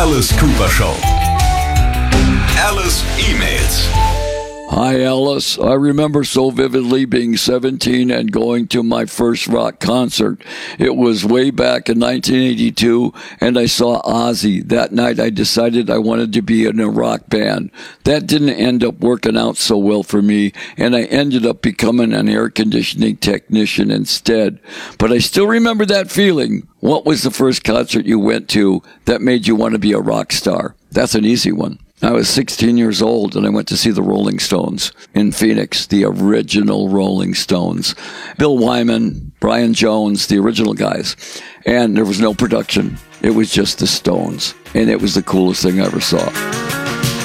Alice Cooper Show. Alice E-Mails. Hi, Alice. I remember so vividly being 17 and going to my first rock concert. It was way back in 1982, and I saw Ozzy. That night, I decided I wanted to be in a rock band. That didn't end up working out so well for me, and I ended up becoming an air conditioning technician instead. But I still remember that feeling. What was the first concert you went to that made you want to be a rock star? That's an easy one. I was 16 years old, and I went to see the Rolling Stones in Phoenix, the original Rolling Stones. Bill Wyman, Brian Jones, the original guys. And there was no production. It was just the Stones. And it was the coolest thing I ever saw.